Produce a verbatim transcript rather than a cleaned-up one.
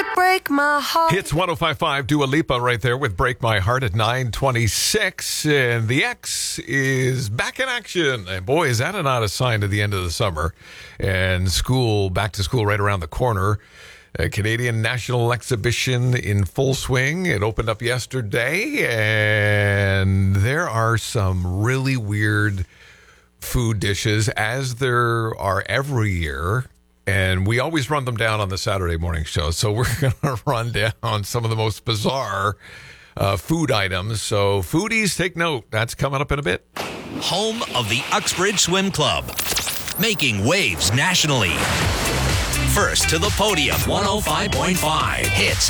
would break my heart. Hits one oh five point five, Dua Lipa right there with Break My Heart at nine twenty-six. And the X is back in action. And boy, is that not a sign of the end of the summer. And school, back to school right around the corner. A Canadian National Exhibition in full swing. It opened up yesterday. And there are some really weird food dishes, as there are every year. And we always run them down on the Saturday morning show. So we're going to run down some of the most bizarre uh, food items. So foodies, take note. That's coming up in a bit. Home of the Uxbridge Swim Club. Making waves nationally. First to the podium, one oh five point five. Hits